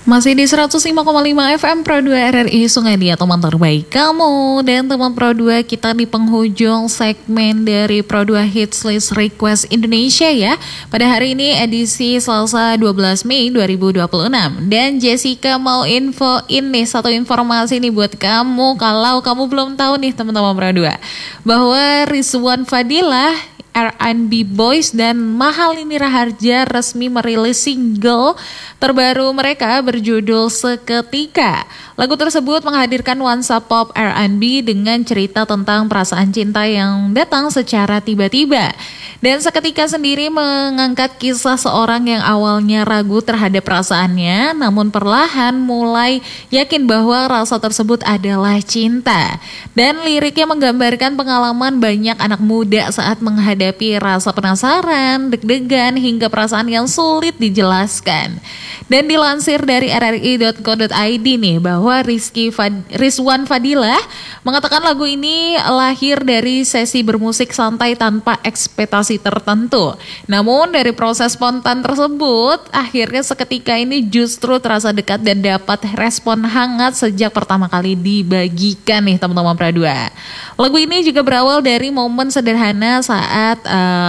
Masih di 105,5 FM Pro 2 RRI Sungai Dia, teman terbaik kamu. Dan teman Pro 2, kita di penghujung segmen dari Pro 2 Hits List Request Indonesia ya. Pada hari ini edisi Selasa 12 Mei 2026. Dan Jessica mau infoin nih satu informasi nih buat kamu. Kalau kamu belum tahu nih teman-teman Pro 2, bahwa Rizwan Fadilah, R&B Boys dan Mahalini Raharja resmi merilis single terbaru mereka berjudul Seketika. Lagu tersebut menghadirkan nuansa pop R&B dengan cerita tentang perasaan cinta yang datang secara tiba-tiba. Dan Seketika sendiri mengangkat kisah seorang yang awalnya ragu terhadap perasaannya, namun perlahan mulai yakin bahwa rasa tersebut adalah cinta. Dan liriknya menggambarkan pengalaman banyak anak muda saat menghadapi rasa penasaran, deg-degan, hingga perasaan yang sulit dijelaskan. Dan dilansir dari rri.co.id nih, bahwa Rizwan Fadilah mengatakan lagu ini lahir dari sesi bermusik santai tanpa ekspektasi tertentu. Namun dari proses spontan tersebut, akhirnya Seketika ini justru terasa dekat dan dapat respon hangat sejak pertama kali dibagikan nih teman-teman Pradua. Lagu ini juga berawal dari momen sederhana saat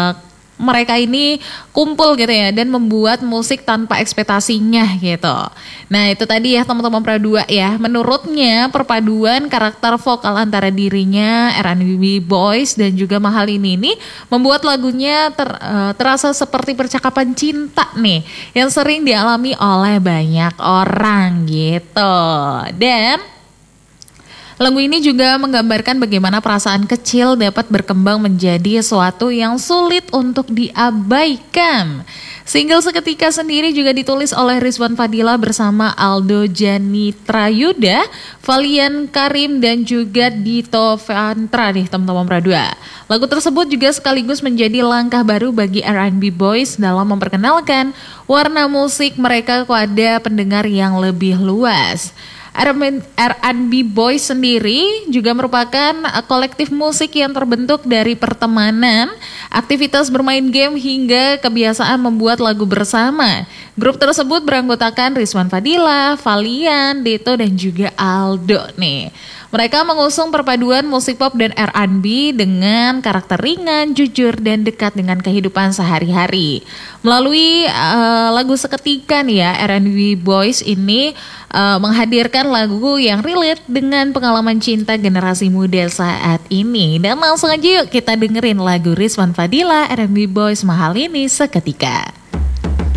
mereka ini kumpul gitu ya, dan membuat musik tanpa ekspektasinya gitu. Nah itu tadi ya teman-teman Pradua ya. Menurutnya perpaduan karakter vokal antara dirinya, R&B Boys dan juga Mahalini ini membuat lagunya terasa seperti percakapan cinta nih, yang sering dialami oleh banyak orang gitu. Dan lagu ini juga menggambarkan bagaimana perasaan kecil dapat berkembang menjadi sesuatu yang sulit untuk diabaikan. Single Seketika sendiri juga ditulis oleh Rizwan Fadilah bersama Aldo Janitrayuda, Valian Karim dan juga Dito Vantra nih teman-teman Pradua. Lagu tersebut juga sekaligus menjadi langkah baru bagi R&B Boys dalam memperkenalkan warna musik mereka kepada pendengar yang lebih luas. R&B Boys sendiri juga merupakan kolektif musik yang terbentuk dari pertemanan, aktivitas bermain game hingga kebiasaan membuat lagu bersama. Grup tersebut beranggotakan Rizwan Fadilah, Valian, Dito dan juga Aldo nih. Mereka mengusung perpaduan musik pop dan R&B dengan karakter ringan, jujur, dan dekat dengan kehidupan sehari-hari. Melalui lagu Seketika nih ya, R&B Boys ini menghadirkan lagu yang relate dengan pengalaman cinta generasi muda saat ini. Dan langsung aja yuk kita dengerin lagu Rizwan Fadilah, R&B Boys, Mahalini, Seketika.